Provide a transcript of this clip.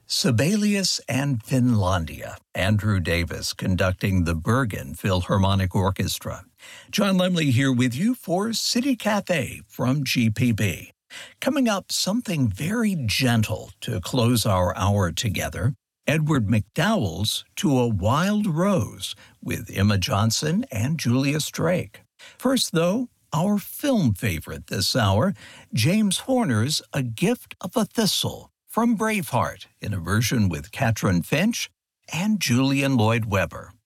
Sibelius and Finlandia. Andrew Davis conducting the Bergen Philharmonic Orchestra. John Lemley here with you for City Cafe from GPB. Coming up, something very gentle to close our hour together. Edward McDowell's To a Wild Rose with Emma Johnson and Julius Drake. First, though, our film favorite this hour, James Horner's A Gift of a Thistle from Braveheart in a version with Katrin Finch and Julian Lloyd Webber.